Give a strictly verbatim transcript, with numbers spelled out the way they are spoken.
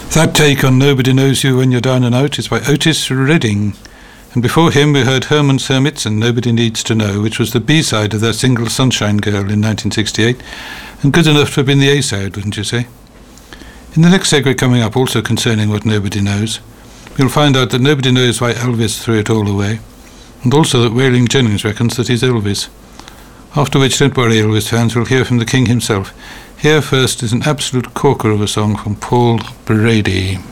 That take on Nobody Knows You When You're Down and Out is by Otis Redding. And before him we heard Herman's Hermits and Nobody Needs to Know, which was the B-side of their single Sunshine Girl in nineteen sixty-eight, and good enough to have been the A-side, wouldn't you say? In the next segue coming up, also concerning what nobody knows, we'll find out that nobody knows why Elvis threw it all away, and also that Waylon Jennings reckons that he's Elvis. After which, don't worry Elvis fans, we'll hear from the King himself. Here first is an absolute corker of a song from Paul Brady.